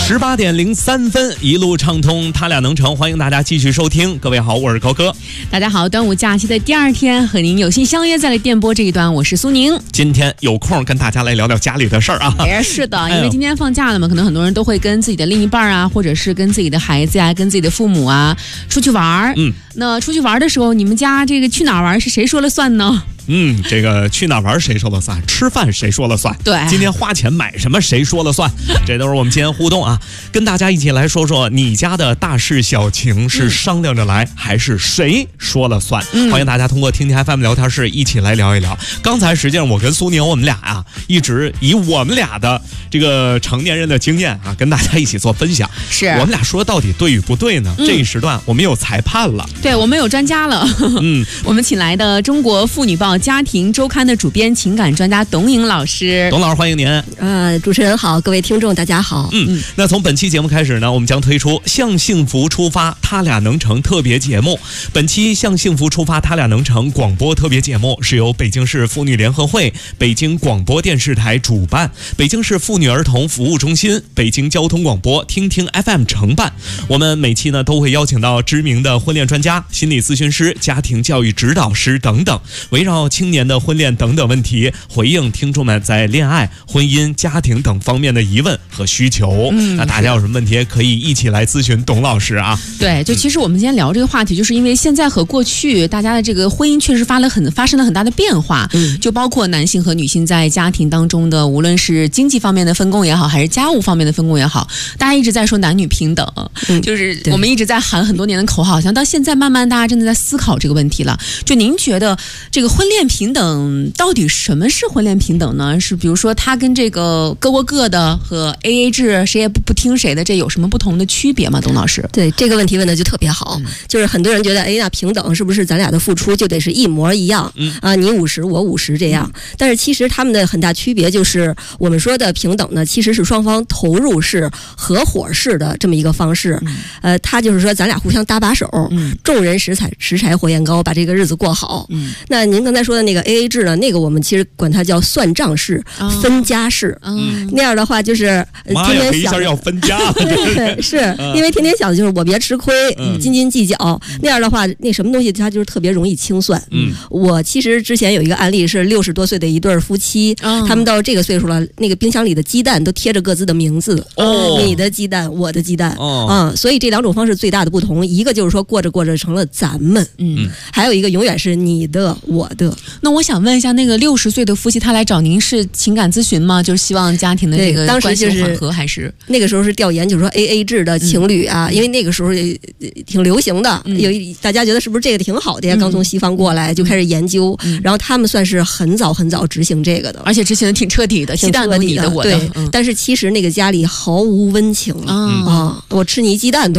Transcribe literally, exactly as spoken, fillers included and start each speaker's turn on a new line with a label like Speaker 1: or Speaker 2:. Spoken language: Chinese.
Speaker 1: 十八点零三分，一路畅通，他俩能成，欢迎大家继续收听。各位好，我是高哥。
Speaker 2: 大家好，端午假期的第二天，和您有幸相约在了电波这一端，我是苏宁。
Speaker 1: 今天有空跟大家来聊聊家里的事儿啊。
Speaker 2: 哎，是的，因为今天放假了嘛，可能很多人都会跟自己的另一半啊，或者是跟自己的孩子啊，跟自己的父母啊出去玩。嗯，那出去玩的时候，你们家这个去哪儿玩是谁说了算呢？
Speaker 1: 嗯，这个去哪玩谁说了算，吃饭谁说了算，
Speaker 2: 对，
Speaker 1: 今天花钱买什么谁说了算，这都是我们今天互动啊，跟大家一起来说说你家的大事小情是商量着来，嗯、还是谁说了算？嗯、欢迎大家通过听听 F M 聊天室一起来聊一聊。刚才实际上我跟苏宁我们俩啊，一直以我们俩的这个成年人的经验啊，跟大家一起做分享。
Speaker 2: 是
Speaker 1: 我们俩说到底对与不对呢？嗯、这一时段我们有裁判了，
Speaker 2: 对我们有专家了。嗯，我们请来的中国妇女报家庭周刊的主编、情感专家董颖老师。
Speaker 1: 董老师，欢迎您。
Speaker 3: 呃，主持人好，各位听众大家好。
Speaker 1: 嗯，那从本期节目开始呢，我们将推出向幸福出发，他俩能成特别节目。本期向幸福出发，他俩能成广播特别节目是由北京市妇女联合会、北京广播电视台主办，北京市妇女儿童服务中心、北京交通广播听听 F M 承办。我们每期呢都会邀请到知名的婚恋专家、心理咨询师、家庭教育指导师等等，围绕青年的婚恋等等问题，回应听众们在恋爱、婚姻、家庭等方面的疑问和需求。嗯，那大家有什么问题可以一起来咨询董老师啊。
Speaker 2: 对，就其实我们今天聊这个话题，就是因为现在和过去大家的这个婚姻确实发了很发生了很大的变化。嗯，就包括男性和女性在家庭当中的，无论是经济方面的分工也好，还是家务方面的分工也好，大家一直在说男女平等，嗯、就是我们一直在喊很多年的口号，好像到现在慢慢大家真的在思考这个问题了。就您觉得这个婚恋平等到底什么是婚恋平等呢？是比如说他跟这个各过各的和 A A 制谁也不不听谁的，这有什么不同的区别吗？董老师？
Speaker 3: 对，这个问题问的就特别好。嗯、就是很多人觉得，哎，那平等是不是咱俩的付出就得是一模一样？嗯、啊，你五十我五十这样。嗯、但是其实他们的很大区别就是，我们说的平等呢，其实是双方投入式、合伙式的这么一个方式。嗯、呃，他就是说咱俩互相搭把手，嗯、众人拾柴拾柴火焰高，把这个日子过好。嗯、那您刚才说的那个 A A 制呢，那个我们其实管它叫算账式、哦、分家式。嗯、那样的话就是、呃、天天想
Speaker 1: 要分家。
Speaker 3: 对，是、嗯、因为天天想的就是我别吃亏，嗯、斤斤计较。嗯、那样的话，那什么东西它就是特别容易清算。嗯，我其实之前有一个案例是六十多岁的一对夫妻，嗯、他们到这个岁数了，那个冰箱里的鸡蛋都贴着各自的名字。哦，你的鸡蛋，我的鸡蛋。哦，嗯，所以这两种方式最大的不同，一个就是说过着过着成了咱们，嗯，还有一个永远是你的我的。
Speaker 2: 那我想问一下，那个六十岁的夫妻他来找您是情感咨询吗？就是希望家庭的这个关系缓和，还是
Speaker 3: 那个时候是调研，就是说 A A 制的情侣啊，嗯、因为那个时候挺流行的，嗯、有大家觉得是不是这个挺好的呀？嗯、刚从西方过来就开始研究，嗯、然后他们算是很早很早执行这个的，
Speaker 2: 而且执行的挺彻底的，鸡蛋都你的我的。
Speaker 3: 对，嗯、但是其实那个家里毫无温情啊、嗯、啊！我吃你鸡蛋都